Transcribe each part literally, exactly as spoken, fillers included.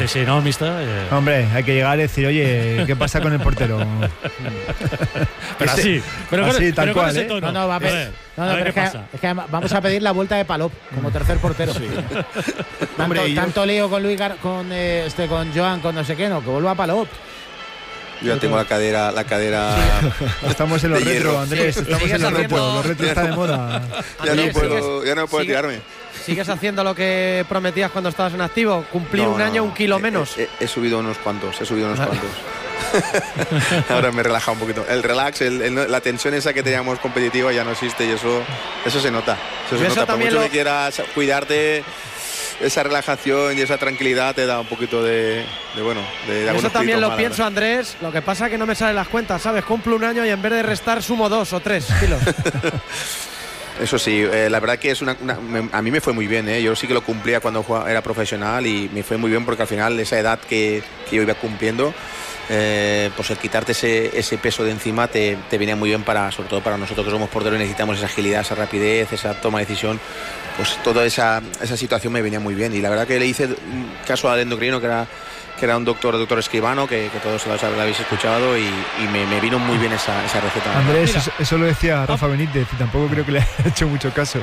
Sí, sí, no, mixta. Eh. Hombre, hay que llegar y decir, oye, ¿qué pasa con el portero? Pero Ese, así, pero así, con, tal pero cual, con ese ¿eh? tono. No, no, va a pedir. No, no, a ver pero qué es que, pasa. es que vamos a pedir la vuelta de Palop como tercer portero. Sí. Tanto, Hombre, yo- tanto lío con Luis Gar- con eh, este con Joan, con no sé qué, no, que vuelva a Palop. Yo ya tengo la cadera, la cadera. Estamos en los De retro, hierro. Andrés. Estamos Sigues en los retro. haciendo- Los retro está de moda. Ya no Andrés, puedo, ya no puedo sigue- tirarme. ¿Sigues haciendo lo que prometías cuando estabas en activo? Cumplir No, un no, año, un kilo he- menos. He, he subido unos cuantos, he subido unos cuantos. Ahora me he relajado un poquito. El relax, el- el- la tensión esa que teníamos competitiva ya no existe y eso, eso se nota. Eso se Yo eso nota. Por también mucho lo- que quieras cuidarte, esa relajación y esa tranquilidad te da un poquito de, de bueno, de, de Eso algunos también kilitos lo más, la pienso, verdad. Andrés. Lo que pasa es que no me salen las cuentas, ¿sabes? Cumplo un año y en vez de restar sumo dos o tres kilos. Eso sí, eh, la verdad que es una, una- me- a mí me fue muy bien, ¿eh? Yo sí que lo cumplía cuando jugaba- era profesional y me fue muy bien porque al final esa edad que, que yo iba cumpliendo, eh, pues el quitarte ese, ese peso de encima te, te viene muy bien para, sobre todo para nosotros que somos porteros, necesitamos esa agilidad, esa rapidez, esa toma de decisión, pues toda esa, esa situación me venía muy bien y la verdad que le hice mm, caso al endocrino que era que era un doctor, doctor Escribano, que, que todos lo, lo habéis escuchado y, y me, me vino muy bien esa, esa receta. Andrés, Mira. eso, eso lo decía Rafa Benítez y tampoco creo que le haya hecho mucho caso.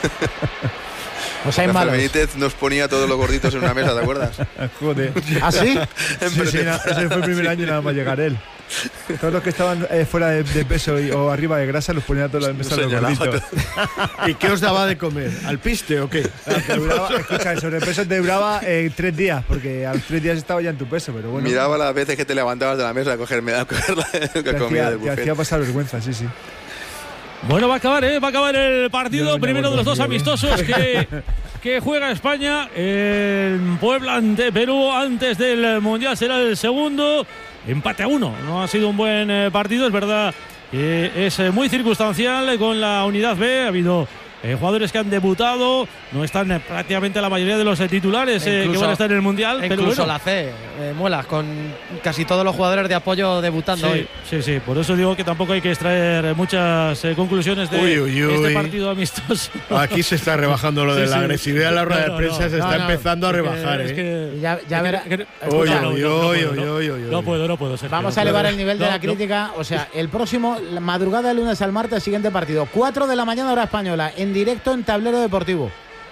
O sea, hay Rafael malos. Benítez nos ponía todos los gorditos en una mesa, ¿te acuerdas? Joder. ¿Ah, sí? Sí, sí, na- ese fue el primer año y nada más llegar él. Todos los que estaban eh, fuera de, de peso y, o arriba de grasa los ponía a todos los mesas los Señalaba gorditos. ¿Y qué os daba de comer? ¿Al piste o qué? Te duraba- escucha, el sobrepeso te duraba eh, tres días, porque a los tres días estaba ya en tu peso, pero bueno. Miraba las veces que te levantabas de la mesa a cogerme a coger la te que comía hacía, del te hacía buffet. pasar vergüenza, sí, sí. Bueno, va a acabar, ¿eh? Va a acabar el partido. Yo no Primero de los dos acuerdo, amistosos que, que juega España en Puebla ante Perú antes del Mundial. Será el segundo. Empate a uno. No ha sido un buen eh, partido, es verdad que es eh, muy circunstancial eh, con la unidad B. Ha habido eh, jugadores que han debutado. No están eh, prácticamente la mayoría de los eh, titulares eh, que Incluso- van a estar en el Mundial. Pero Incluso bueno. la C, eh, Muelas, con casi todos los jugadores de apoyo debutando Sí, hoy. sí, sí, por eso digo que tampoco hay que extraer muchas eh, conclusiones de Uy, uy, uy. este partido amistoso. Aquí se está rebajando lo de Sí, la sí. agresividad en la rueda No, de no, prensa, no. se No, está no, empezando a Es que- rebajar, es ¿eh? que- Ya, ya es verá. que- que- Oye, escucha, no, oye, no, no oye, puedo, oye, no. oye, oye. No puedo, no puedo. Sergio, Vamos no a elevar puedo. el nivel de No, la no. crítica. O sea, el próximo, la madrugada del lunes al martes, siguiente partido. cuatro de la mañana, hora española, en directo en Tablero Deportivo.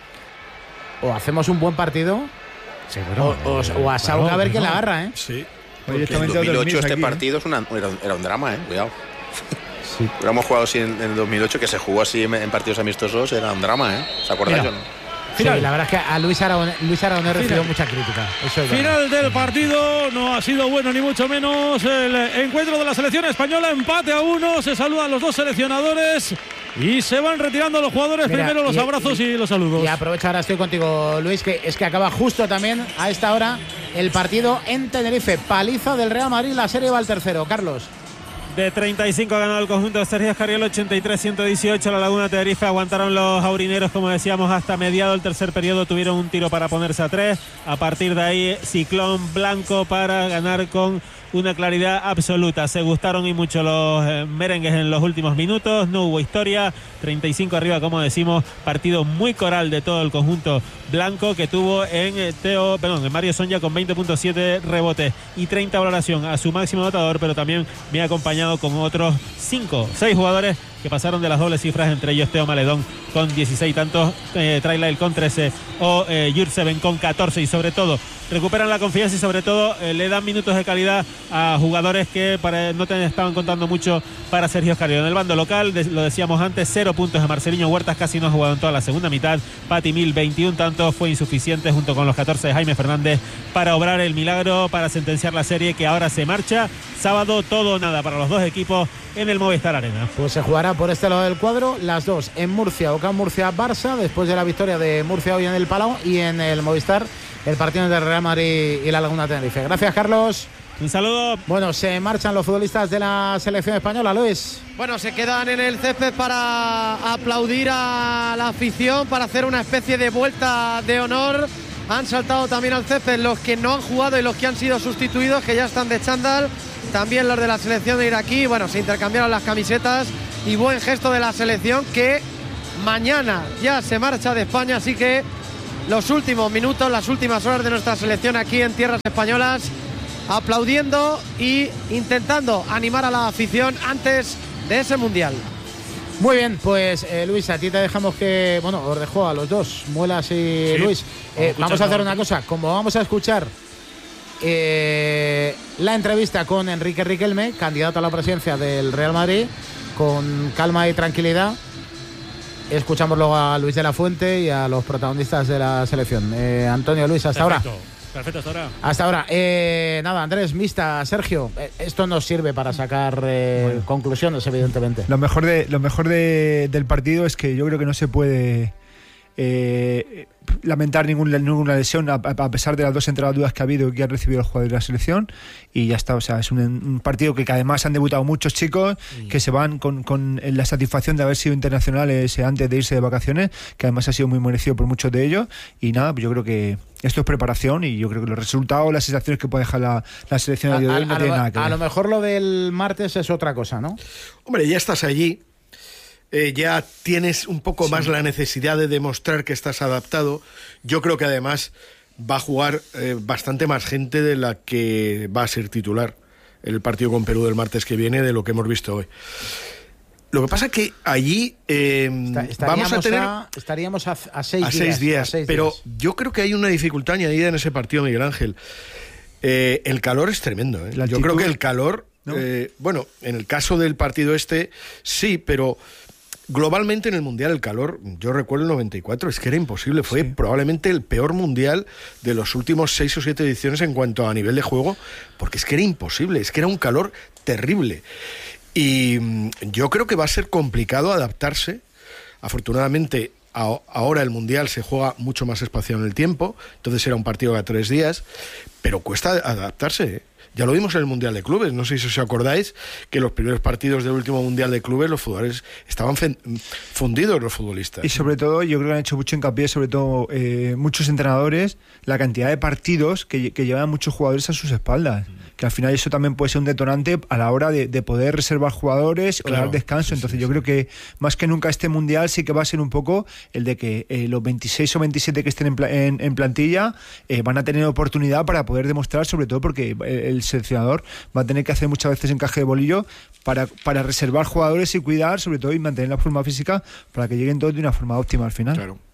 O hacemos un buen partido, Sí, bueno, o, o, o a Saúl bueno, a ver quién la bueno. agarra, ¿eh? Sí. Oye, En directamente a dos mil dormir ocho este aquí, ¿eh? partido es una, era, un- era un drama, ¿eh? Cuidado. Sí. Hubiéramos jugado así en, en dos mil ocho, que se jugó así en, en partidos amistosos, era un drama, ¿eh? ¿Se acuerdan? Mira. o no? Sí, Final. la verdad es que a Luis Aragonés, Luis Aragonés recibió Final. mucha crítica. Eso es verdad. Final del partido, no ha sido bueno ni mucho menos el encuentro de la selección española, empate a uno, se saludan los dos seleccionadores y se van retirando los jugadores, Mira, primero los y- abrazos y, los saludos. Y aprovecho, ahora estoy contigo, Luis, que es que acaba justo también a esta hora el partido en Tenerife. Paliza del Real Madrid, la serie va al tercero. Carlos. De treinta y cinco ha ganado el conjunto de Sergio Escariolo, ochenta y tres a ciento dieciocho. La Laguna Tenerife aguantaron los aurineros, como decíamos, hasta mediado el tercer periodo. Tuvieron un tiro para ponerse a tres. A partir de ahí, ciclón blanco para ganar con una claridad absoluta. Se gustaron y mucho los eh, merengues en los últimos minutos. No hubo historia. treinta y cinco arriba, como decimos. Partido muy coral de todo el conjunto blanco, que tuvo en eh, Teo, perdón, en Mario Sonja con veinte punto siete rebotes y treinta valoración a su máximo anotador, pero también me ha acompañado con otros cinco, seis jugadores que pasaron de las dobles cifras, entre ellos Teo Maledón con dieciséis tantos, eh, Trailail con trece o eh, Jurseven con catorce, y sobre todo recuperan la confianza y sobre todo eh, le dan minutos de calidad a jugadores que para, no te estaban contando mucho para Sergio Escariolo. En el bando local, de, lo decíamos antes, cero puntos de Marceliño Huertas, casi no ha jugado en toda la segunda mitad. Pati Mil, veintiún tantos, fue insuficiente junto con los catorce de Jaime Fernández para obrar el milagro, para sentenciar la serie que ahora se marcha. Sábado todo o nada para los dos equipos en el Movistar Arena. Pues se jugará por este lado del cuadro, las dos en Murcia, Ocam Murcia-Barça, después de la victoria de Murcia hoy en el Palau, y en el Movistar el partido del Real Madrid y la Laguna Tenerife. Gracias, Carlos. Un saludo. Bueno, se marchan los futbolistas de la selección española, Luis. Bueno, se quedan en el césped para aplaudir a la afición, para hacer una especie de vuelta de honor. Han saltado también al césped los que no han jugado y los que han sido sustituidos, que ya están de chándal. También los de la selección de iraquí. Bueno, se intercambiaron las camisetas y buen gesto de la selección, que mañana ya se marcha de España, así que los últimos minutos, las últimas horas de nuestra selección aquí en tierras españolas, aplaudiendo y intentando animar a la afición antes de ese mundial. Muy bien, pues eh, Luis, a ti te dejamos que, bueno, os dejo a los dos, Muelas y Sí, Luis. Eh, vamos a hacer una cosa, como vamos a escuchar eh, la entrevista con Enrique Riquelme, candidato a la presidencia del Real Madrid, con calma y tranquilidad, escuchamos luego a Luis de la Fuente y a los protagonistas de la selección. Eh, Antonio, Luis, hasta Perfecto. ahora. Perfecto, hasta ahora. Hasta ahora. Eh, nada, Andrés, Mista, Sergio, eh, esto nos sirve para sacar eh, bueno. conclusiones, evidentemente. Lo mejor, de, lo mejor de, del partido es que yo creo que no se puede eh, lamentar ningún, ninguna lesión, a, a pesar de las dos entradas que ha habido y que han recibido los jugadores de la selección, y ya está. O sea, es un, un partido que, que además han debutado muchos chicos sí. que se van con, con la satisfacción de haber sido internacionales antes de irse de vacaciones, que además ha sido muy merecido por muchos de ellos. Y nada, pues yo creo que esto es preparación, y yo creo que los resultados, las sensaciones que puede dejar la, la selección a, de hoy no tienen nada que ver. A lo mejor lo del martes es otra cosa, ¿no? Hombre, ya estás allí. Eh, ya tienes un poco sí. más la necesidad de demostrar que estás adaptado. Yo creo que además va a jugar eh, bastante más gente de la que va a ser titular el partido con Perú del martes que viene, de lo que hemos visto hoy. Lo que pasa es que allí eh, Está, vamos a tener a, estaríamos a, a, seis, a días, seis días, a seis pero días. Yo creo que hay una dificultad añadida en ese partido, Miguel Ángel. Eh, el calor es tremendo. ¿eh? Yo creo que el calor, ¿no? eh, bueno, en el caso del partido este, sí, pero globalmente en el Mundial el calor, yo recuerdo el noventa y cuatro, es que era imposible, fue sí. probablemente el peor Mundial de los últimos seis o siete ediciones en cuanto a nivel de juego, porque es que era imposible, es que era un calor terrible. Y yo creo que va a ser complicado adaptarse. Afortunadamente a, ahora el Mundial se juega mucho más espaciado en el tiempo, entonces era un partido a tres días, pero cuesta adaptarse, ¿eh? Ya lo vimos en el Mundial de Clubes, no sé si os acordáis que los primeros partidos del último Mundial de Clubes los futbolistas estaban fundidos, los futbolistas. Y sobre todo, yo creo que han hecho mucho hincapié, sobre todo eh, muchos entrenadores, la cantidad de partidos que, que llevan muchos jugadores a sus espaldas. Que al final eso también puede ser un detonante a la hora de, de poder reservar jugadores claro, o dar descanso. Sí, Entonces sí, yo sí. creo que más que nunca este Mundial sí que va a ser un poco el de que eh, los veintiséis o veintisiete que estén en, pla en, en plantilla eh, van a tener oportunidad para poder demostrar, sobre todo porque el seleccionador va a tener que hacer muchas veces encaje de bolillo para, para reservar jugadores y cuidar, sobre todo, y mantener la forma física para que lleguen todos de una forma óptima al final. Claro.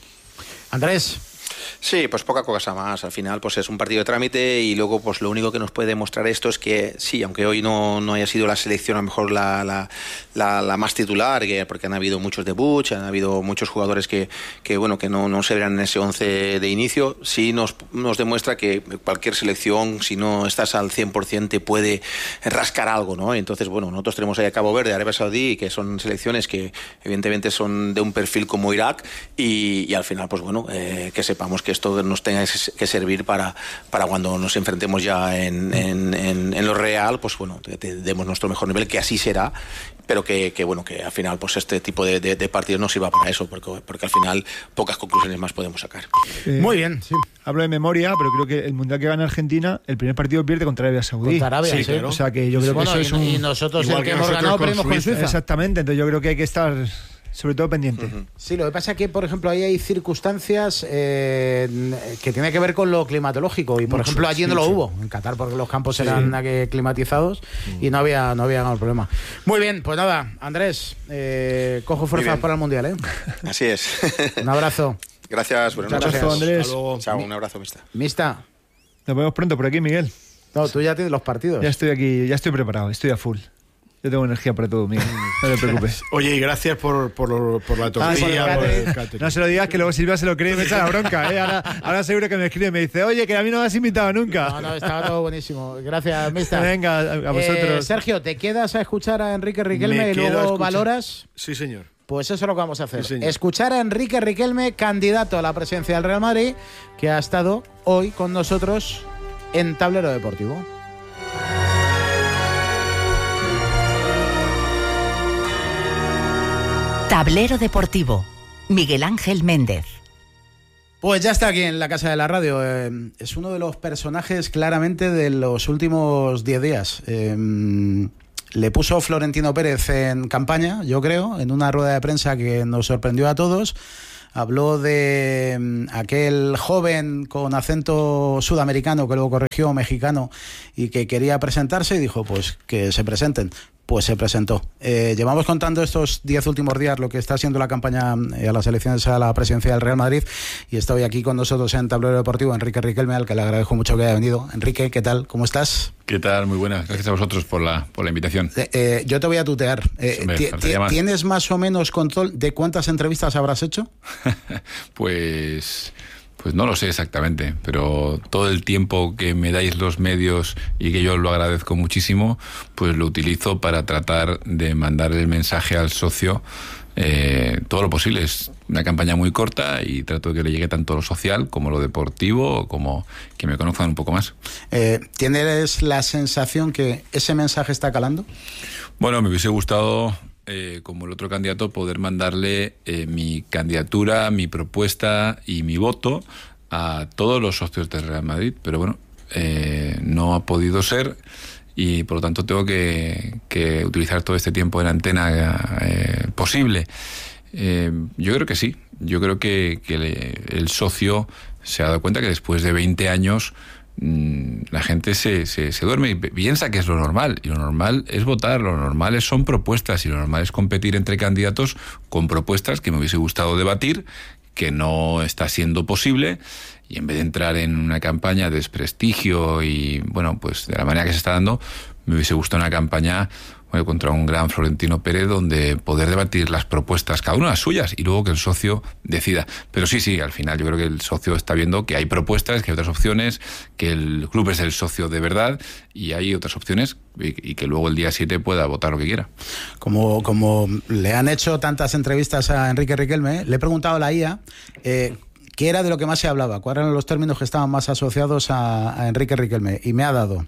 Andrés. Sí, pues poca cosa más. Al final pues es un partido de trámite, y luego pues lo único que nos puede demostrar esto es que sí, aunque hoy no, no haya sido la selección a lo mejor la, la, la, la más titular, que, porque han habido muchos debuts, han habido muchos jugadores que, que bueno que no, no se verán en ese once de inicio, sí nos, nos demuestra que cualquier selección, si no estás al cien por ciento, te puede rascar algo, ¿no? Entonces, bueno, nosotros tenemos ahí a Cabo Verde, Arabia Saudí, que son selecciones que evidentemente son de un perfil como Irak, y, y al final, pues bueno, eh, que sepamos que esto nos tenga que servir para, para cuando nos enfrentemos ya en, en, en, en lo real, pues bueno, te, te demos nuestro mejor nivel, que así será, pero que, que bueno, que al final pues este tipo de, de, de partidos no sirva para eso, porque, porque al final pocas conclusiones más podemos sacar. Eh, Muy bien, sí. Hablo de memoria, pero creo que el Mundial que gana Argentina, el primer partido pierde contra Arabia Saudí. Contra Arabia, sí, sí. Claro. O sea que yo creo bueno, que eso y, es un... y nosotros Igual el que, que hemos ganado con perdimos con Suiza. Suiza. Exactamente, entonces yo creo que hay que estar sobre todo pendiente. Uh-huh. Sí, lo que pasa es que, por ejemplo, ahí hay circunstancias eh, que tiene que ver con lo climatológico, y por Mucho, ejemplo allí sí, no lo sí. hubo en Qatar, porque los campos Sí. eran eh, climatizados Mm. y no había no había el problema. Muy bien, pues nada, Andrés, eh, cojo fuerzas para el Mundial, ¿eh? Así es. Un abrazo. Gracias, buenas Muchas noches. gracias. Andrés. Hasta luego. Chao, un abrazo, mista. Mista, Nos vemos pronto por aquí, Miguel. no, tú ya tienes los partidos. Ya estoy aquí, ya estoy preparado, estoy a full. Yo tengo energía para todo, Miguel. No te preocupes. Oye, y gracias por, por, por la Ah, tortilla, por el por catering. el catering. No se lo digas, que luego Silvia se lo cree y me echa la bronca, ¿eh? Ahora, ahora seguro que me escribe y me dice, oye, que a mí no me has invitado nunca. No, no, estaba todo buenísimo. Gracias, Mista. Venga, a, a vosotros. Eh, Sergio, ¿te quedas a escuchar a Enrique Riquelme Me y quedo a luego escuchar. valoras? Sí, señor. Pues eso es lo que vamos a hacer. Sí, señor. Escuchar a Enrique Riquelme, candidato a la presidencia del Real Madrid, que ha estado hoy con nosotros en Tablero Deportivo. Tablero Deportivo. Miguel Ángel Méndez. Pues ya está aquí en la Casa de la Radio. Eh, es uno de los personajes claramente de los últimos diez días. Eh, le puso Florentino Pérez en campaña, yo creo, en una rueda de prensa que nos sorprendió a todos, habló de aquel joven con acento sudamericano que luego corrigió mexicano y que quería presentarse y dijo pues que se presenten. Pues se presentó. Eh, llevamos contando estos diez últimos días lo que está siendo la campaña eh, a las elecciones a la presidencia del Real Madrid y está hoy aquí con nosotros en Tablero Deportivo Enrique Riquelme, al que le agradezco mucho que haya venido. Enrique, ¿qué tal? ¿Cómo estás? ¿Qué tal? Muy buenas. Gracias a vosotros por la, por la invitación. Eh, eh, yo te voy a tutear. Eh, Hombre, más. ¿Tienes más o menos control de cuántas entrevistas habrás hecho? Pues... Pues no lo sé exactamente, pero todo el tiempo que me dais los medios y que yo lo agradezco muchísimo, pues lo utilizo para tratar de mandar el mensaje al socio eh, todo lo posible. Es una campaña muy corta y trato de que le llegue tanto lo social como lo deportivo, como que me conozcan un poco más. Eh, ¿Tienes la sensación que ese mensaje está calando? Bueno, me hubiese gustado... Eh, como el otro candidato, poder mandarle eh, mi candidatura, mi propuesta y mi voto a todos los socios del Real Madrid, pero bueno, eh, no ha podido ser y por lo tanto tengo que, que utilizar todo este tiempo en antena eh, posible. Eh, yo creo que sí, yo creo que, que le, el socio se ha dado cuenta que después de veinte años la gente se, se, se duerme y piensa que es lo normal, y lo normal es votar, lo normal es, son propuestas, y lo normal es competir entre candidatos con propuestas que me hubiese gustado debatir, que no está siendo posible, y en vez de entrar en una campaña de desprestigio y, bueno, pues de la manera que se está dando, me hubiese gustado una campaña, bueno, contra un gran Florentino Pérez, donde poder debatir las propuestas, cada una las suyas, y luego que el socio decida. Pero sí, sí, al final yo creo que el socio está viendo que hay propuestas, que hay otras opciones, que el club es el socio de verdad, y hay otras opciones, y, y que luego el día siete pueda votar lo que quiera. Como, como le han hecho tantas entrevistas a Enrique Riquelme, le he preguntado a la I A eh, qué era de lo que más se hablaba, cuáles eran los términos que estaban más asociados a, a Enrique Riquelme, y me ha dado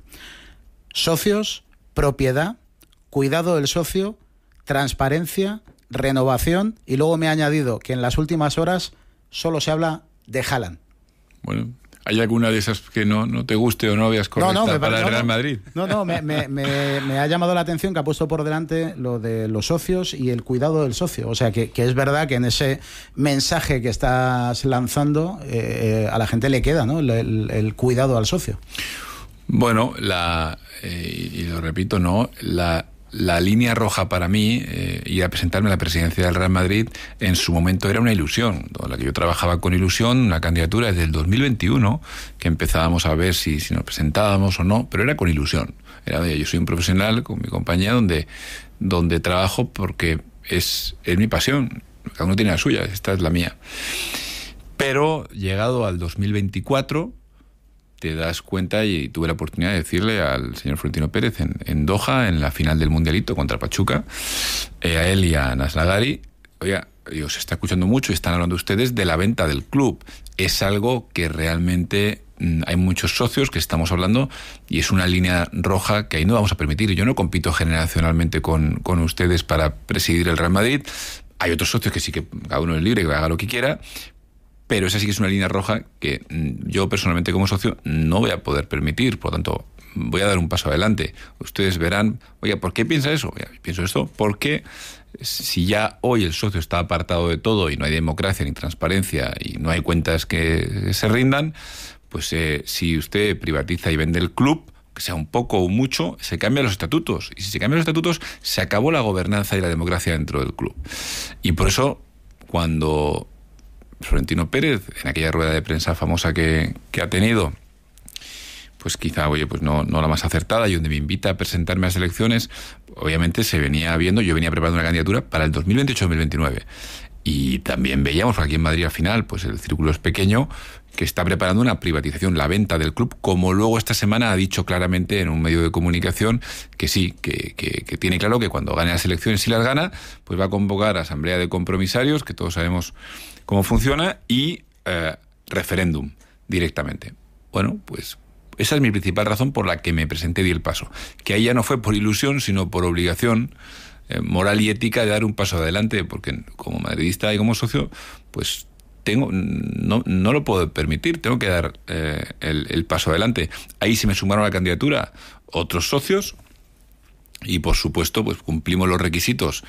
socios, propiedad, cuidado del socio, transparencia, renovación, y luego me ha añadido que en las últimas horas solo se habla de Haaland. Bueno, ¿hay alguna de esas que no, no te guste o no veas correcta no, no, para el Real Madrid? No, no, me, me, me, me ha llamado la atención que ha puesto por delante lo de los socios y el cuidado del socio. O sea, que, que es verdad que en ese mensaje que estás lanzando eh, a la gente le queda, ¿no? el, el, el cuidado al socio. Bueno, la eh, y lo repito, no, la La línea roja para mí, eh, ir a presentarme a la presidencia del Real Madrid, en su momento era una ilusión, la que yo trabajaba con ilusión, una candidatura desde el dos mil veintiuno, que empezábamos a ver si, si nos presentábamos o no, pero era con ilusión. Era, oye, yo soy un profesional con mi compañía donde, donde trabajo porque es, es mi pasión, cada uno tiene la suya, esta es la mía. Pero llegado al dos mil veinticuatro... te das cuenta, y tuve la oportunidad de decirle al señor Florentino Pérez en, en Doha, en la final del Mundialito contra Pachuca, eh, a él y a Naslagari, oiga, digo, se está escuchando mucho y están hablando ustedes de la venta del club. Es algo que realmente mmm, hay muchos socios que estamos hablando, y es una línea roja que ahí no vamos a permitir. Yo no compito generacionalmente con, con ustedes para presidir el Real Madrid. Hay otros socios que sí, que cada uno es libre, que haga lo que quiera, pero esa sí que es una línea roja que yo personalmente como socio no voy a poder permitir. Por lo tanto, voy a dar un paso adelante. Ustedes verán, oye, ¿por qué piensa eso? Oye, pienso esto porque si ya hoy el socio está apartado de todo y no hay democracia ni transparencia y no hay cuentas que se rindan, pues eh, si usted privatiza y vende el club, que sea un poco o mucho, se cambian los estatutos. Y si se cambian los estatutos, se acabó la gobernanza y la democracia dentro del club. Y por eso, cuando Florentino Pérez, en aquella rueda de prensa famosa que, que ha tenido, pues quizá, oye, pues no, no la más acertada, y donde me invita a presentarme a las elecciones, obviamente se venía viendo, yo venía preparando una candidatura para el dos mil veintiocho dos mil veintinueve. Y también veíamos, aquí en Madrid al final, pues el círculo es pequeño, que está preparando una privatización, la venta del club, como luego esta semana ha dicho claramente en un medio de comunicación que sí, que, que, que tiene claro que cuando gane las elecciones, si las gana, pues va a convocar a asamblea de compromisarios, que todos sabemos cómo funciona, y eh, referéndum directamente. Bueno, pues esa es mi principal razón por la que me presenté y di el paso. Que ahí ya no fue por ilusión, sino por obligación eh, moral y ética de dar un paso adelante, porque como madridista y como socio, pues tengo no, no lo puedo permitir, tengo que dar eh, el, el paso adelante. Ahí se me sumaron a la candidatura otros socios y, por supuesto, pues cumplimos los requisitos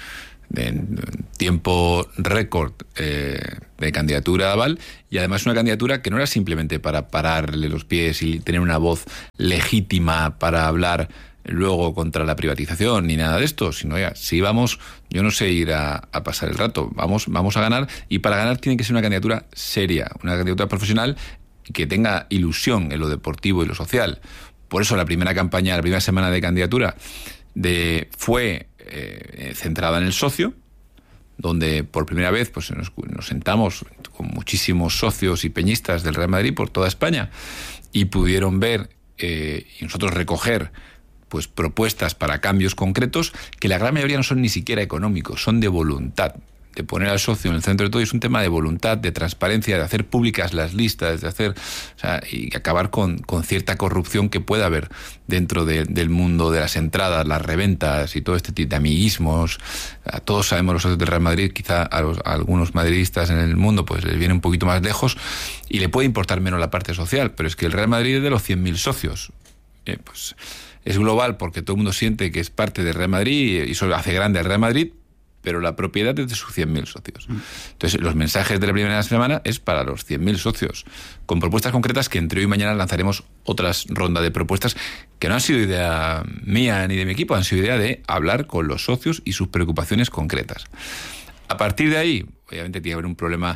en tiempo récord eh, de candidatura a aval, y además una candidatura que no era simplemente para pararle los pies y tener una voz legítima para hablar luego contra la privatización ni nada de esto, sino ya, si vamos, yo no sé ir a, a pasar el rato, vamos, vamos a ganar, y para ganar tiene que ser una candidatura seria, una candidatura profesional que tenga ilusión en lo deportivo y lo social. Por eso la primera campaña, la primera semana de candidatura de, fue eh, centrada en el socio, donde por primera vez pues nos, nos sentamos con muchísimos socios y peñistas del Real Madrid por toda España y pudieron ver eh, y nosotros recoger pues propuestas para cambios concretos que la gran mayoría no son ni siquiera económicos, son de voluntad, de poner al socio en el centro de todo, y es un tema de voluntad, de transparencia, de hacer públicas las listas, de hacer, o sea, y acabar con, con cierta corrupción que pueda haber dentro de, del mundo de las entradas, las reventas y todo este tipo de amiguismos. Todos sabemos los socios del Real Madrid, quizá a, los, a algunos madridistas en el mundo pues les viene un poquito más lejos y le puede importar menos la parte social, pero es que el Real Madrid es de los cien mil socios. Eh, pues es global porque todo el mundo siente que es parte del Real Madrid y eso hace grande al Real Madrid, pero la propiedad es de sus cien mil socios. Entonces, los mensajes de la primera semana es para los cien mil socios, con propuestas concretas que entre hoy y mañana lanzaremos otras rondas de propuestas que no han sido idea mía ni de mi equipo, han sido idea de hablar con los socios y sus preocupaciones concretas. A partir de ahí, obviamente tiene que haber un problema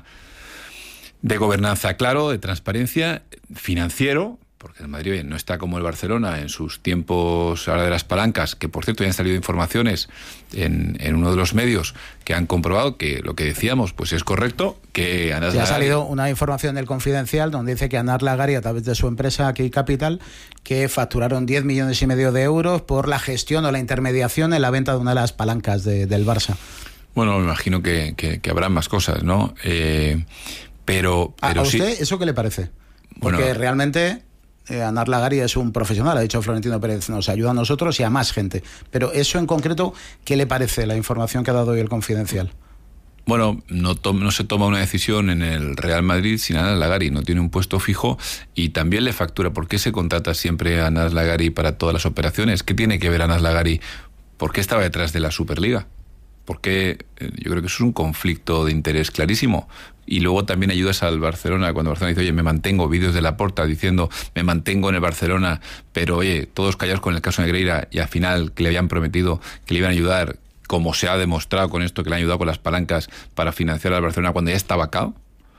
de gobernanza claro, de transparencia, financiero, porque el Madrid no está como el Barcelona en sus tiempos ahora de las palancas, que por cierto ya han salido informaciones en, en uno de los medios que han comprobado que lo que decíamos pues es correcto, que Anas sí, Lagari... ha salido una información del Confidencial donde dice que Anas Lagari, a través de su empresa Key Capital, que facturaron diez millones y medio de euros por la gestión o la intermediación en la venta de una de las palancas de, del Barça. Bueno, me imagino que, que, que habrán más cosas, ¿no? Eh, pero, pero ¿A usted sí... eso qué le parece? Porque bueno, realmente... Eh, Anas Lagari es un profesional, ha dicho Florentino Pérez, nos ayuda a nosotros y a más gente. Pero eso en concreto, ¿qué le parece la información que ha dado hoy el Confidencial? Bueno, no, to- no se toma una decisión en el Real Madrid sin Anas Lagari, no tiene un puesto fijo y también le factura. ¿Por qué se contrata siempre a Anas Lagari para todas las operaciones? ¿Qué tiene que ver Anas Lagari? ¿Por qué estaba detrás de la Superliga? Porque yo creo que eso es un conflicto de interés clarísimo. Y luego también ayudas al Barcelona cuando Barcelona dice, oye, me mantengo, vídeos de Laporta diciendo, me mantengo en el Barcelona, pero oye, todos callados con el caso Negreira, y al final que le habían prometido que le iban a ayudar, como se ha demostrado con esto, que le han ayudado con las palancas para financiar al Barcelona cuando ya estaba cao,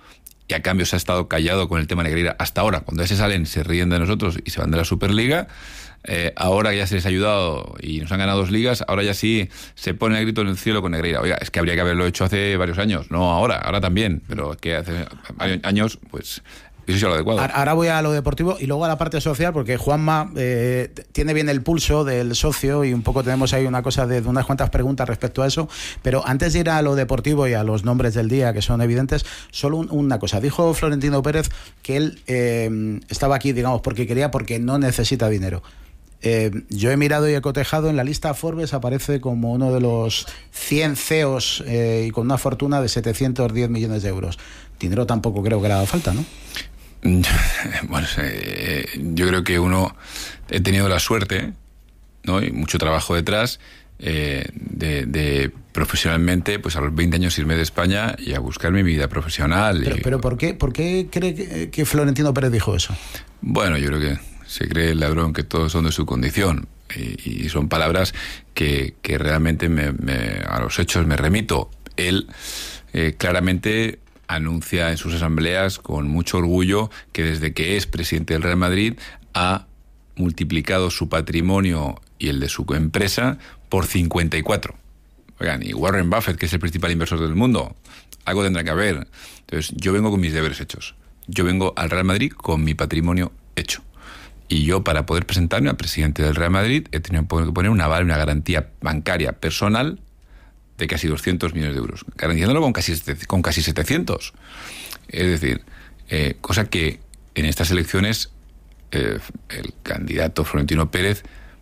y a cambio se ha estado callado con el tema Negreira hasta ahora. Cuando ya se salen, se ríen de nosotros y se van de la Superliga. Eh, ahora ya se les ha ayudado y nos han ganado dos ligas, ahora ya sí se pone el grito en el cielo con Negreira. Oiga, es que habría que haberlo hecho hace varios años, no ahora, ahora también, pero es que hace años, pues eso es lo adecuado. Ahora voy a lo deportivo y luego a la parte social, porque Juanma eh, tiene bien el pulso del socio y un poco tenemos ahí una cosa de, de unas cuantas preguntas respecto a eso, pero antes de ir a lo deportivo y a los nombres del día que son evidentes, solo un, una cosa. Dijo Florentino Pérez que él eh, estaba aquí, digamos, porque quería, porque no necesita dinero. Eh, yo he mirado y he cotejado, en la lista Forbes aparece como uno de los cien C E Os eh, y con una fortuna de setecientos diez millones de euros. Dinero tampoco creo que le haga falta, ¿no? Bueno, eh, yo creo que uno he tenido la suerte, ¿no? Y mucho trabajo detrás eh, de, de profesionalmente, pues a los veinte años irme de España y a buscar mi vida profesional. Pero, y, pero ¿por qué, por qué cree que, que Florentino Pérez dijo eso? Bueno, yo creo que se cree el ladrón que todos son de su condición y, y son palabras que, que realmente me, me, a los hechos me remito. Él eh, claramente anuncia en sus asambleas con mucho orgullo que desde que es presidente del Real Madrid ha multiplicado su patrimonio y el de su empresa por cincuenta y cuatro. Oigan, y Warren Buffett, que es el principal inversor del mundo, algo tendrá que haber. Entonces, yo vengo con mis deberes hechos. Yo vengo al Real Madrid con mi patrimonio hecho. Y yo, para poder presentarme al presidente del Real Madrid, he tenido que poner una aval, una garantía bancaria personal de casi doscientos millones de euros, garantizándolo con casi, con casi setecientos. Es decir, eh, cosa que en estas elecciones eh, el candidato Florentino Pérez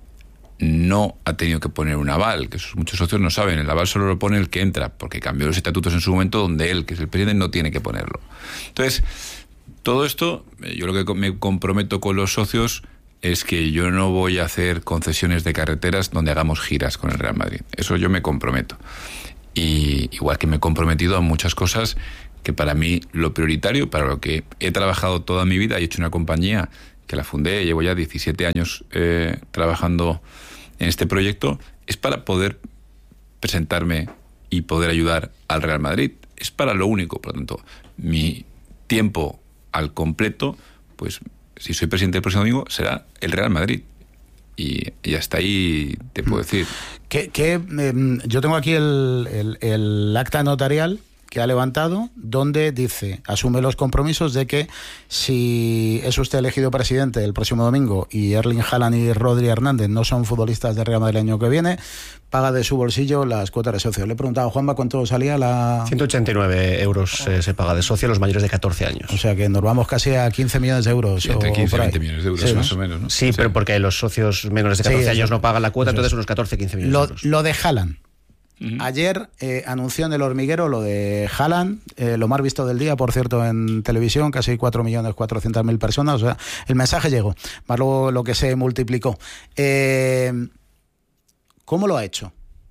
no ha tenido que poner un aval, que muchos socios no saben. El aval solo lo pone el que entra, porque cambió los estatutos en su momento donde él, que es el presidente, no tiene que ponerlo. Entonces, todo esto, yo lo que me comprometo con los socios es que yo no voy a hacer concesiones de carreteras donde hagamos giras con el Real Madrid. Eso yo me comprometo. Y igual que me he comprometido a muchas cosas que para mí lo prioritario, para lo que he trabajado toda mi vida, y he hecho una compañía que la fundé, llevo ya diecisiete años eh, trabajando en este proyecto, es para poder presentarme y poder ayudar al Real Madrid. Es para lo único, por lo tanto, mi tiempo al completo, pues si soy presidente el próximo domingo, será el Real Madrid. Y, y hasta ahí te puedo decir. ¿Qué, qué, eh, yo tengo aquí el, el, el acta notarial que ha levantado, donde dice, asume los compromisos de que si es usted elegido presidente el próximo domingo y Erling Haaland y Rodri Hernández no son futbolistas del Real Madrid el año que viene, paga de su bolsillo las cuotas de socio. Le he preguntado a Juanma cuánto salía la... ciento ochenta y nueve euros eh, se paga de socio a los mayores de catorce años. O sea que nos vamos casi a quince millones de euros. Sí, entre quince y veinte millones de euros, sí, más ¿no? o menos, ¿no? Sí, sí, pero porque los socios menores de catorce sí, años no pagan la cuota, entonces unos catorce, quince millones lo, de euros. Lo de Haaland. Uh-huh. Ayer eh, anunció en El Hormiguero lo de Haaland, eh, lo más visto del día, por cierto, en televisión, casi cuatro millones cuatrocientas mil personas, o sea, el mensaje llegó, más luego lo que se multiplicó. Eh, ¿Cómo lo ha hecho?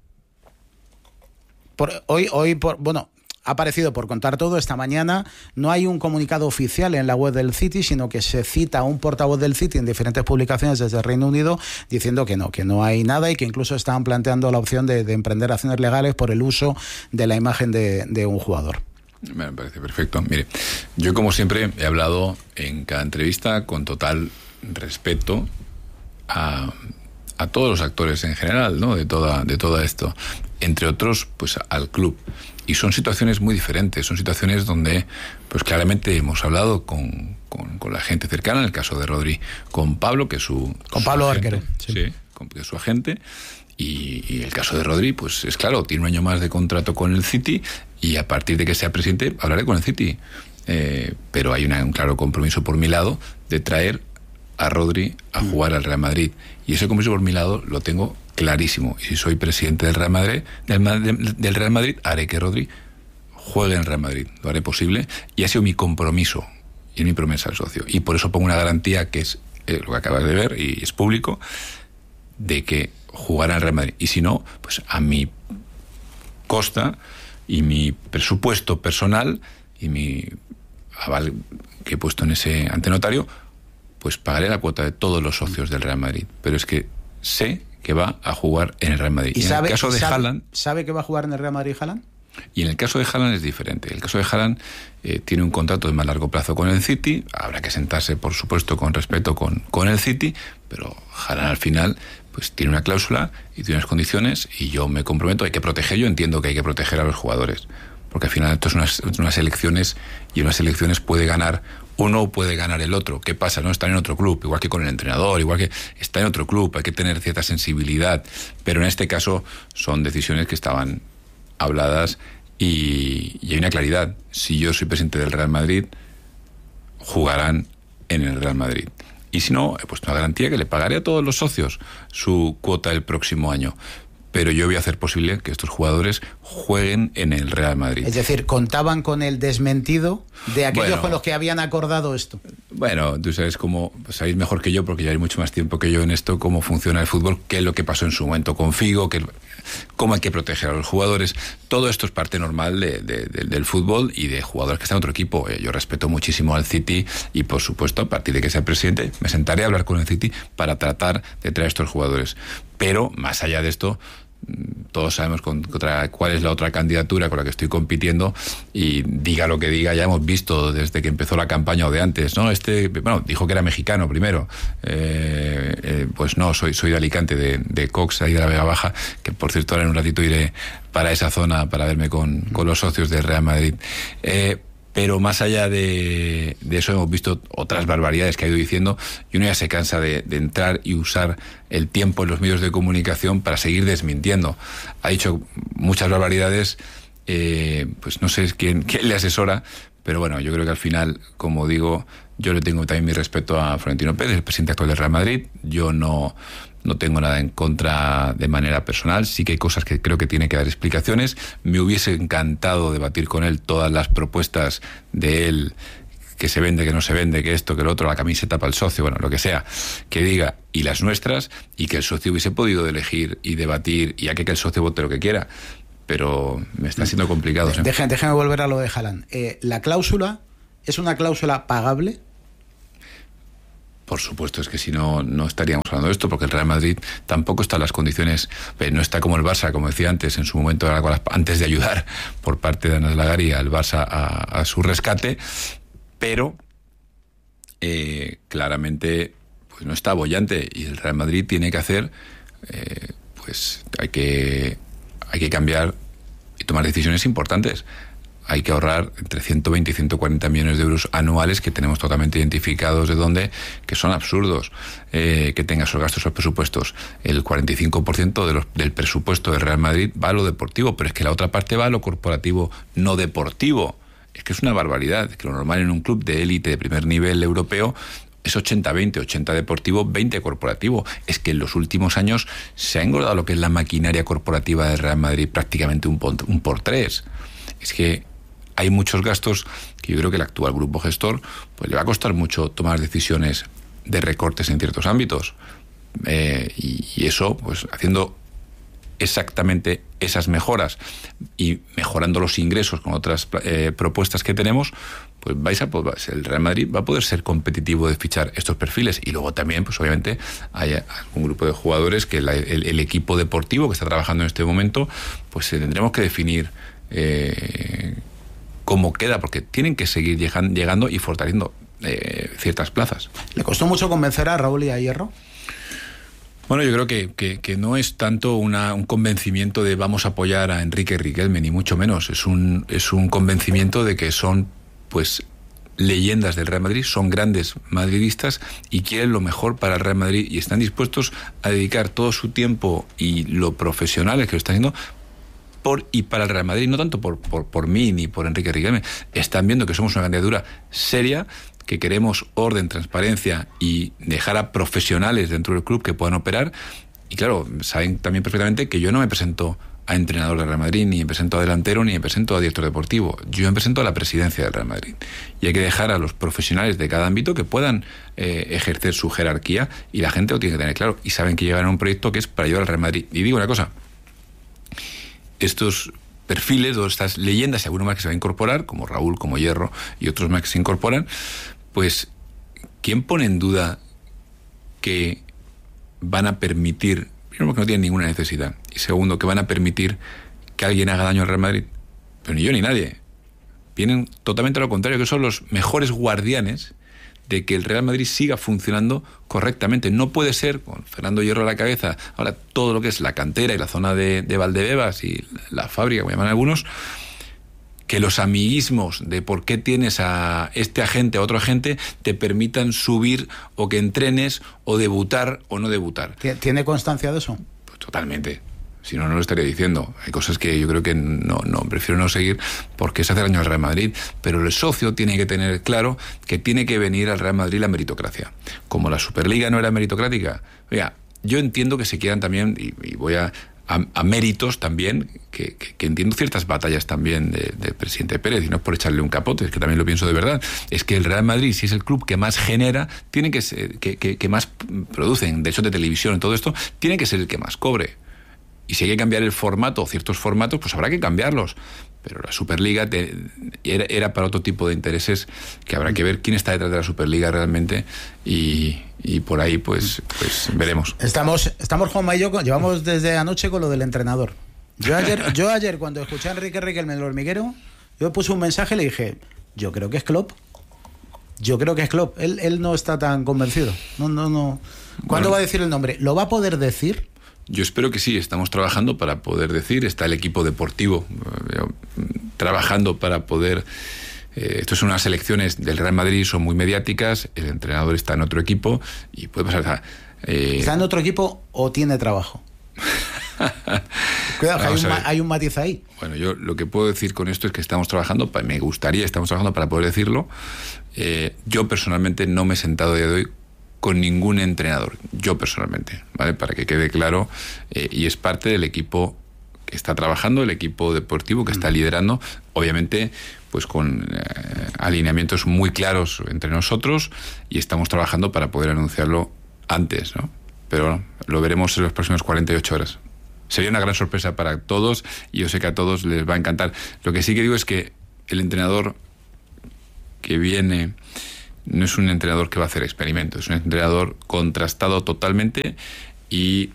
Por, hoy, hoy por, bueno, ha aparecido, por contar todo, esta mañana no hay un comunicado oficial en la web del City, sino que se cita a un portavoz del City en diferentes publicaciones desde el Reino Unido diciendo que no, que no hay nada y que incluso estaban planteando la opción de, de emprender acciones legales por el uso de la imagen de, de un jugador. Me parece perfecto. Mire, yo como siempre he hablado en cada entrevista con total respeto a, a todos los actores en general, ¿no? De toda, de todo esto. Entre otros, pues al club. Y son situaciones muy diferentes, son situaciones donde, pues claramente hemos hablado con, con, con la gente cercana, en el caso de Rodri, con Pablo, que es su... Con su Pablo agente, Arquero. Sí, sí con, que es su agente. Y, y el caso de Rodri, pues es claro, tiene un año más de contrato con el City y a partir de que sea presidente hablaré con el City. Eh, pero hay una, un claro compromiso por mi lado de traer a Rodri a jugar al Real Madrid. Y ese compromiso por mi lado lo tengo clarísimo. Y si soy presidente del Real Madrid, del, del Real Madrid, haré que Rodri juegue en el Real Madrid. Lo haré posible y ha sido mi compromiso y mi promesa al socio. Y por eso pongo una garantía que es eh, lo que acabas de ver y es público, de que jugará en el Real Madrid. Y si no, pues a mi costa y mi presupuesto personal y mi aval que he puesto en ese antenotario, pues pagaré la cuota de todos los socios del Real Madrid. Pero es que sé que va a jugar en el Real Madrid. ¿Y, y en sabe, el caso de sabe, Haaland, ¿Sabe que va a jugar en el Real Madrid Haaland? Y en el caso de Haaland es diferente. El caso de Haaland eh, tiene un contrato de más largo plazo con el City. Habrá que sentarse, por supuesto, con respeto con, con el City, pero Haaland al final pues tiene una cláusula y tiene unas condiciones y yo me comprometo. Hay que proteger, yo entiendo que hay que proteger a los jugadores, porque al final esto es unas, unas elecciones y en unas elecciones puede ganar uno o puede ganar el otro. ¿Qué pasa? No está en otro club, igual que con el entrenador, igual que está en otro club, hay que tener cierta sensibilidad, pero en este caso son decisiones que estaban habladas y, y hay una claridad. Si yo soy presidente del Real Madrid, jugarán en el Real Madrid. Y si no, he puesto una garantía que le pagaré a todos los socios su cuota el próximo año. Pero yo voy a hacer posible que estos jugadores jueguen en el Real Madrid. Es decir, contaban con el desmentido de aquellos bueno, con los que habían acordado esto. Bueno, tú sabes cómo, sabéis mejor que yo, porque ya hay mucho más tiempo que yo en esto, cómo funciona el fútbol, qué es lo que pasó en su momento con Figo, qué, cómo hay que proteger a los jugadores. Todo esto es parte normal de, de, de, del fútbol y de jugadores que están en otro equipo. Yo respeto muchísimo al City y, por supuesto, a partir de que sea presidente, me sentaré a hablar con el City para tratar de traer a estos jugadores. Pero, más allá de esto, todos sabemos contra cuál es la otra candidatura con la que estoy compitiendo y diga lo que diga, ya hemos visto desde que empezó la campaña o de antes, ¿no? Este, bueno, dijo que era mexicano primero, eh, eh, pues no, soy soy de Alicante, de, de Cox, ahí de la Vega Baja, que por cierto ahora en un ratito iré para esa zona para verme con, con los socios del Real Madrid. Eh, Pero más allá de, de eso hemos visto otras barbaridades que ha ido diciendo y uno ya se cansa de, de entrar y usar el tiempo en los medios de comunicación para seguir desmintiendo. Ha dicho muchas barbaridades, eh, pues no sé quién, quién le asesora, pero bueno, yo creo que al final, como digo, yo le tengo también mi respeto a Florentino Pérez, el presidente actual del Real Madrid. Yo no... No tengo nada en contra de manera personal, sí que hay cosas que creo que tiene que dar explicaciones. Me hubiese encantado debatir con él todas las propuestas de él, que se vende, que no se vende, que esto, que lo otro, la camiseta para el socio, bueno, lo que sea, que diga, y las nuestras, y que el socio hubiese podido elegir y debatir, y a que, que el socio vote lo que quiera. pero me está siendo complicado. De, déjame, déjame volver a lo de Haaland. Eh, ¿La cláusula es una cláusula pagable? Por supuesto, es que si no, no estaríamos hablando de esto, porque el Real Madrid tampoco está en las condiciones, no está como el Barça, como decía antes, en su momento, antes de ayudar por parte de Anas Lagari al Barça a, a su rescate, pero eh, claramente pues no está boyante, y el Real Madrid tiene que hacer, eh, pues hay que, hay que cambiar y tomar decisiones importantes. Hay que ahorrar entre ciento veinte y ciento cuarenta millones de euros anuales que tenemos totalmente identificados de dónde, que son absurdos eh, que tenga esos gastos, esos presupuestos. El cuarenta y cinco por ciento de los, del presupuesto del Real Madrid va a lo deportivo, pero es que la otra parte va a lo corporativo no deportivo. Es que es una barbaridad, que lo normal en un club de élite de primer nivel europeo es ochenta veinte, ochenta deportivo, veinte corporativo. Es que en los últimos años se ha engordado lo que es la maquinaria corporativa del Real Madrid prácticamente un por, un por tres. Es que hay muchos gastos que yo creo que el actual grupo gestor pues le va a costar mucho tomar decisiones de recortes en ciertos ámbitos. Eh, y, y eso, pues haciendo exactamente esas mejoras y mejorando los ingresos con otras eh, propuestas que tenemos, pues vais a poder, el Real Madrid va a poder ser competitivo de fichar estos perfiles. Y luego también, pues obviamente, hay un grupo de jugadores que la, el, el equipo deportivo que está trabajando en este momento, pues tendremos que definir eh, cómo queda, porque tienen que seguir llegando y fortaleciendo eh, ciertas plazas. ¿Le costó mucho convencer a Raúl y a Hierro? Bueno, yo creo que, que, que no es tanto una, un convencimiento de vamos a apoyar a Enrique Riquelme, ni mucho menos. Es un, es un convencimiento de que son, pues, leyendas del Real Madrid, son grandes madridistas y quieren lo mejor para el Real Madrid y están dispuestos a dedicar todo su tiempo y lo profesionales que lo están haciendo por y para el Real Madrid, no tanto por, por, por mí ni por Enrique Riquelme. Están viendo que somos una candidatura seria, que queremos orden, transparencia y dejar a profesionales dentro del club que puedan operar. Y claro, saben también perfectamente que yo no me presento a entrenador del Real Madrid, ni me presento a delantero, ni me presento a director deportivo. Yo me presento a la presidencia del Real Madrid. Y hay que dejar a los profesionales de cada ámbito que puedan eh, ejercer su jerarquía, y la gente lo tiene que tener claro. Y saben que llegan a un proyecto que es para ayudar al Real Madrid. Y digo una cosa, estos perfiles o estas leyendas, y alguno más que se va a incorporar, como Raúl, como Hierro y otros más que se incorporan, pues ¿quién pone en duda que van a permitir, primero porque no tienen ninguna necesidad, y segundo que van a permitir que alguien haga daño al Real Madrid? Pero ni yo ni nadie. Vienen totalmente a lo contrario, que son los mejores guardianes de que el Real Madrid siga funcionando correctamente. No puede ser, con Fernando Hierro a la cabeza, ahora todo lo que es la cantera y la zona de, de Valdebebas y la fábrica, como llaman algunos, que los amiguismos de por qué tienes a este agente, a otro agente, te permitan subir o que entrenes o debutar o no debutar. ¿Tiene constancia de eso? Pues totalmente. Si no, no lo estaría diciendo. Hay cosas que yo creo que no, no prefiero no seguir porque se hace daño al Real Madrid. Pero el socio tiene que tener claro que tiene que venir al Real Madrid la meritocracia. Como la Superliga no era meritocrática. Oiga, yo entiendo que se quieran también, y, y voy a, a, a méritos también, que, que, que entiendo ciertas batallas también del de presidente Pérez, y no es por echarle un capote, es que también lo pienso de verdad. Es que el Real Madrid, si es el club que más genera, tiene que ser, que, que, que más producen, de hecho de televisión y todo esto, tiene que ser el que más cobre. Y si hay que cambiar el formato, ciertos formatos, pues habrá que cambiarlos. Pero la Superliga te, era, era para otro tipo de intereses, que habrá que ver quién está detrás de la Superliga realmente, y, y por ahí pues, pues veremos. Estamos, estamos Juanma y yo, llevamos desde anoche con lo del entrenador. Yo ayer, yo ayer cuando escuché a Enrique Riquelme del Hormiguero, yo puse un mensaje y le dije, yo creo que es Klopp. Yo creo que es Klopp. Él, él no está tan convencido. No, no, no. ¿Cuándo bueno, va a decir el nombre? ¿Lo va a poder decir? Yo espero que sí, estamos trabajando para poder decir, está el equipo deportivo eh, trabajando para poder... Eh, esto son unas elecciones del Real Madrid, son muy mediáticas, el entrenador está en otro equipo y puede pasar... O sea, eh... ¿está en otro equipo o tiene trabajo? Cuidado, hay un, hay un matiz ahí. Bueno, yo lo que puedo decir con esto es que estamos trabajando, me gustaría, estamos trabajando para poder decirlo. Eh, yo personalmente no me he sentado a día de hoy con ningún entrenador, yo personalmente, ¿vale? Para que quede claro, eh, y es parte del equipo que está trabajando, el equipo deportivo que está liderando, obviamente pues con eh, alineamientos muy claros entre nosotros, y estamos trabajando para poder anunciarlo antes, ¿no? Pero lo veremos en las próximas cuarenta y ocho horas. Sería una gran sorpresa para todos y yo sé que a todos les va a encantar. Lo que sí que digo es que el entrenador que viene no es un entrenador que va a hacer experimentos, es un entrenador contrastado totalmente y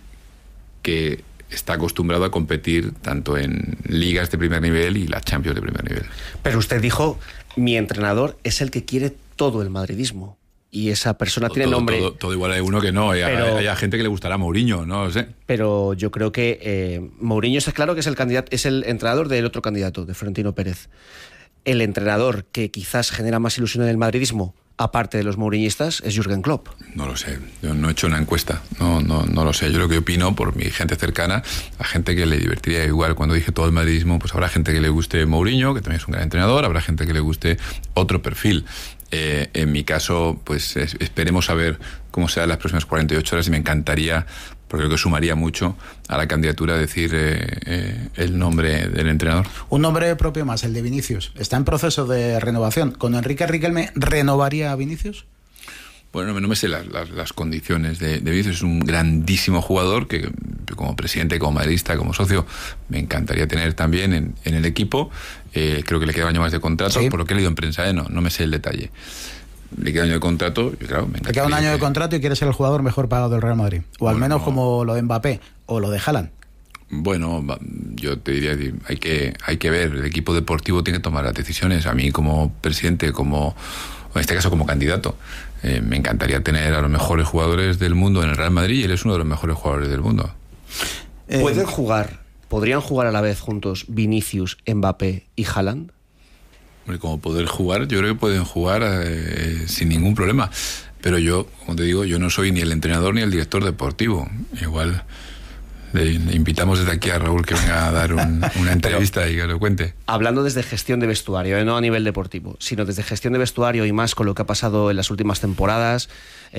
que está acostumbrado a competir tanto en ligas de primer nivel y la Champions de primer nivel. Pero usted dijo, mi entrenador es el que quiere todo el madridismo. Y esa persona todo, tiene todo, nombre. Todo, todo igual hay uno que no, hay, pero, hay, hay gente que le gustará Mourinho, no lo sé. Pero yo creo que eh, Mourinho está claro que es el candidato, es el entrenador del otro candidato, de Florentino Pérez. El entrenador que quizás genera más ilusión en el madridismo, aparte de los mouriñistas, es Jürgen Klopp. No lo sé, yo no he hecho una encuesta, no, no, no lo sé. Yo lo que opino por mi gente cercana, a gente que le divertiría igual. Cuando dije todo el madridismo, pues habrá gente que le guste Mourinho, que también es un gran entrenador, habrá gente que le guste otro perfil. Eh, en mi caso, pues es, esperemos a ver cómo serán las próximas cuarenta y ocho horas y me encantaría, porque creo que sumaría mucho a la candidatura decir eh, eh, el nombre del entrenador. Un nombre propio más, el de Vinicius. Está en proceso de renovación. ¿Con Enrique Riquelme renovaría a Vinicius? Bueno, no me sé las, las, las condiciones de, de Vinicius. Es un grandísimo jugador que como presidente, como madridista, como socio, me encantaría tener también en, en el equipo. Eh, creo que le queda un año más de contrato, sí. Por lo que he leído en prensa, eh, no, no me sé el detalle. Le queda un año de contrato, y claro, me Le queda un año que... de contrato y quiere ser el jugador mejor pagado del Real Madrid. O bueno, al menos como lo de Mbappé o lo de Haaland. Bueno, yo te diría, hay que, hay que ver, el equipo deportivo tiene que tomar las decisiones. A mí como presidente, como en este caso como candidato, eh, me encantaría tener a los mejores jugadores del mundo en el Real Madrid y él es uno de los mejores jugadores del mundo. Eh, ¿Pueden jugar, podrían jugar a la vez juntos Vinicius, Mbappé y Haaland? Como poder jugar, yo creo que pueden jugar eh, sin ningún problema. Pero yo, como te digo, yo no soy ni el entrenador ni el director deportivo. Igual le, le invitamos desde aquí a Raúl que venga a dar un, una entrevista Pero, y que lo cuente. Hablando desde gestión de vestuario, eh, no a nivel deportivo, sino desde gestión de vestuario y más con lo que ha pasado en las últimas temporadas,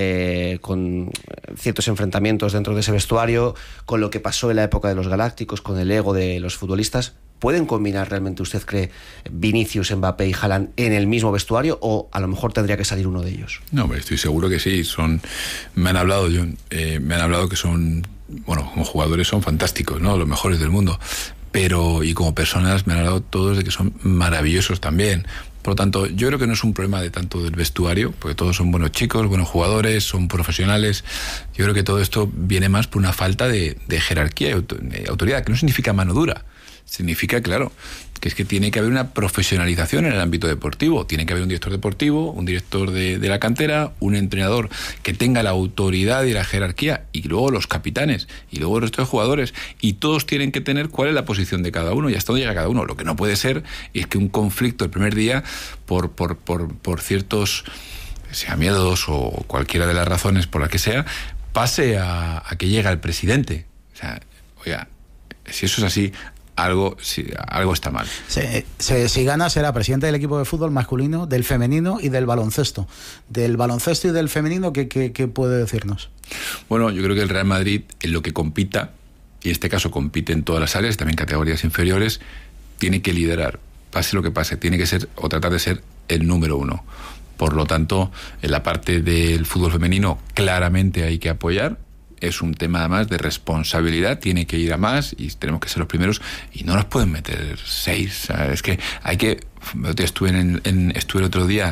eh, con ciertos enfrentamientos dentro de ese vestuario, con lo que pasó en la época de los Galácticos, con el ego de los futbolistas. ¿Pueden combinar realmente, usted cree, Vinicius, Mbappé y Haaland en el mismo vestuario o a lo mejor tendría que salir uno de ellos? No, pero estoy seguro que sí. Son, me han hablado, yo, eh, me han hablado que son, bueno, como jugadores son fantásticos, ¿no? Los mejores del mundo. Pero, y como personas me han hablado todos de que son maravillosos también. Por lo tanto, yo creo que no es un problema de tanto del vestuario, porque todos son buenos chicos, buenos jugadores, son profesionales. Yo creo que todo esto viene más por una falta de, de jerarquía y de autoridad, que no significa mano dura. Significa, claro, que es que tiene que haber una profesionalización en el ámbito deportivo. Tiene que haber un director deportivo, un director de, de la cantera, un entrenador que tenga la autoridad y la jerarquía, y luego los capitanes, y luego el resto de jugadores. Y todos tienen que tener cuál es la posición de cada uno y hasta dónde llega cada uno. Lo que no puede ser es que un conflicto el primer día, por, por, por, por ciertos, sea miedos o cualquiera de las razones por las que sea, pase a, a que llegue el presidente. O sea, oiga, si eso es así, algo, si, algo está mal. Se, se, si gana será presidente del equipo de fútbol masculino, del femenino y del baloncesto. Del baloncesto y del femenino, ¿qué, qué, qué puede decirnos? Bueno, yo creo que el Real Madrid, en lo que compita, y en este caso compite en todas las áreas, también categorías inferiores, tiene que liderar, pase lo que pase, tiene que ser o tratar de ser el número uno. Por lo tanto, en la parte del fútbol femenino claramente hay que apoyar. Es un tema además de responsabilidad, tiene que ir a más y tenemos que ser los primeros y no nos pueden meter seis. ¿Sabes? Es que hay que... Estuve, en, en, estuve el otro día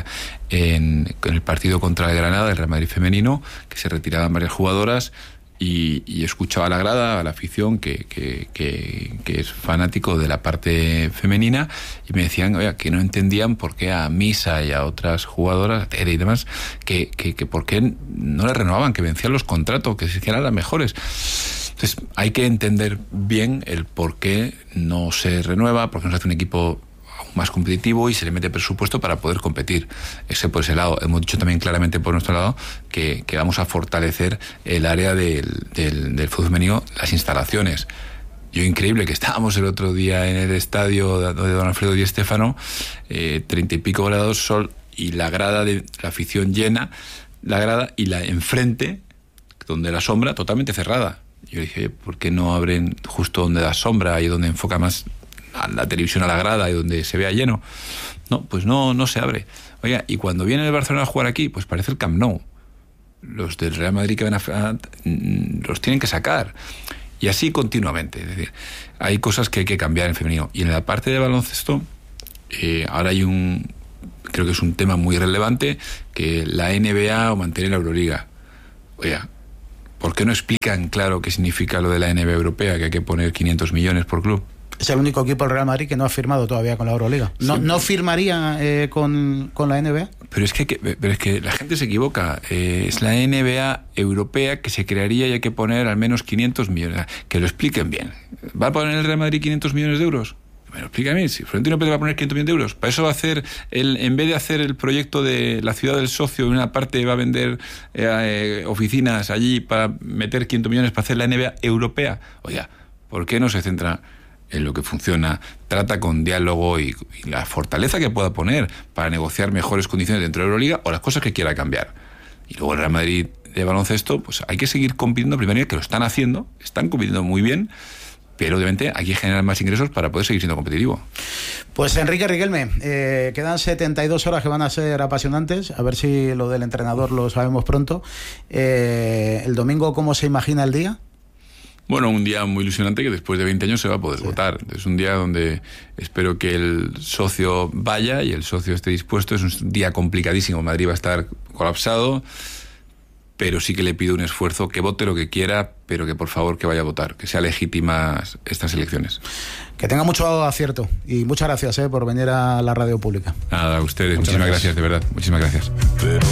en, en el partido contra el Granada, el Real Madrid femenino, que se retiraban varias jugadoras y, y escuchaba a la grada, a la afición que, que, que, que es fanático de la parte femenina y me decían, oiga, que no entendían por qué a Misa y a otras jugadoras, a Tere y demás, que, que, que por qué no le renovaban, que vencían los contratos, que se eran las mejores. Entonces hay que entender bien el por qué no se renueva, por qué no se hace un equipo más competitivo y se le mete presupuesto para poder competir. Ese por ese lado. Hemos dicho también claramente por nuestro lado que, que vamos a fortalecer el área del, del, del fútbol femenino, las instalaciones. Yo, increíble que estábamos el otro día en el estadio de Don Alfredo Di Stéfano, eh, treinta y pico grados, sol, y la grada de la afición llena, la grada y la enfrente, donde la sombra, totalmente cerrada. Yo dije, ¿por qué no abren justo donde da sombra y donde enfoca más a la televisión a la grada y donde se vea lleno? No, pues no, no se abre. Oiga, y cuando viene el Barcelona a jugar aquí, pues parece el Camp Nou. Los del Real Madrid que van a, a los tienen que sacar. Y así continuamente. Es decir, hay cosas que hay que cambiar en femenino. Y en la parte de baloncesto, eh, ahora hay un, creo que es un tema muy relevante, que la N B A o mantener la Euroliga. Oye, ¿por qué no explican claro qué significa lo de la N B A europea, que hay que poner quinientos millones por club? Es el único equipo del Real Madrid que no ha firmado todavía con la Euroliga. ¿No, sí. no firmaría eh, con, con la N B A? Pero es que, que, pero es que la gente se equivoca. Eh, es la N B A europea que se crearía y hay que poner al menos quinientos millones. Que lo expliquen bien. ¿Va a poner el Real Madrid quinientos millones de euros? Bueno, explícame, si Florentino Pérez va a poner quinientos millones de euros, para eso va a hacer, el, en vez de hacer el proyecto de la ciudad del socio, en una parte va a vender eh, oficinas allí para meter quinientos millones para hacer la N B A europea. Oiga, ¿por qué no se centra en lo que funciona, trata con diálogo y, y la fortaleza que pueda poner para negociar mejores condiciones dentro de la Euroliga o las cosas que quiera cambiar? Y luego el Real Madrid de baloncesto, pues hay que seguir compitiendo en primera liga, que lo están haciendo, están compitiendo muy bien, pero obviamente hay que generar más ingresos para poder seguir siendo competitivo. Pues Enrique Riquelme, eh, quedan setenta y dos horas que van a ser apasionantes, a ver si lo del entrenador lo sabemos pronto. Eh, ¿el domingo cómo se imagina el día? Bueno, un día muy ilusionante que después de veinte años se va a poder sí. votar. Es un día donde espero que el socio vaya y el socio esté dispuesto. Es un día complicadísimo. Madrid va a estar colapsado, pero sí que le pido un esfuerzo, que vote lo que quiera, pero que por favor que vaya a votar, que sean legítimas estas elecciones. Que tenga mucho acierto y muchas gracias eh, por venir a la radio pública. Nada, a ustedes. Muchas Muchísimas gracias. gracias, de verdad. Muchísimas gracias.